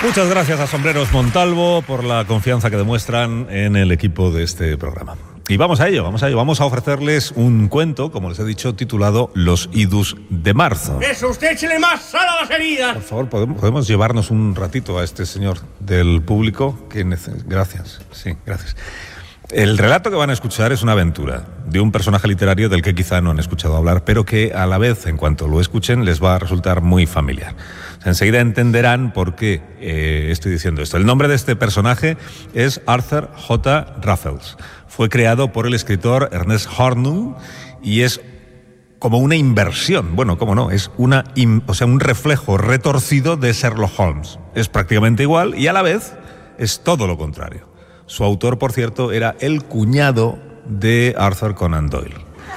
Muchas gracias a Sombreros Montalvo por la confianza que demuestran en el equipo de este programa. Y vamos a ello. Vamos a ofrecerles un cuento, como les he dicho, titulado Los idus de marzo. ¡Eso, usted échele más sal a las heridas! Por favor, ¿podemos llevarnos un ratito a este señor del público? Gracias. Sí, gracias. El relato que van a escuchar es una aventura de un personaje literario del que quizá no han escuchado hablar, pero que a la vez, en cuanto lo escuchen, les va a resultar muy familiar. O sea, enseguida entenderán por qué estoy diciendo esto. El nombre de este personaje es Arthur J. Raffles. Fue creado por el escritor Ernest Hornung y es como una inversión. Bueno, cómo no, es un reflejo retorcido de Sherlock Holmes. Es prácticamente igual y a la vez es todo lo contrario. Su autor, por cierto, era el cuñado de Arthur Conan Doyle.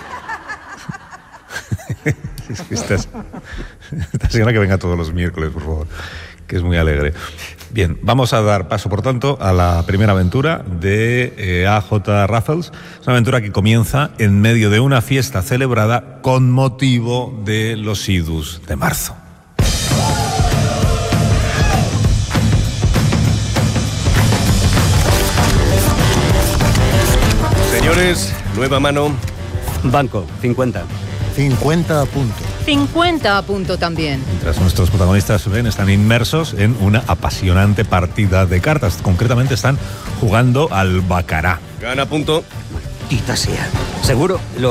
Esta señora que venga todos los miércoles, por favor, que es muy alegre. Bien, vamos a dar paso, por tanto, a la primera aventura de A.J. Raffles. Es una aventura que comienza en medio de una fiesta celebrada con motivo de los idus de marzo. Señores, nueva mano. Banco, 50. 50 a punto. 50 a punto también. Mientras nuestros protagonistas están inmersos en una apasionante partida de cartas. Concretamente están jugando al baccarat. Gana punto. Maldita sea. ¿Seguro?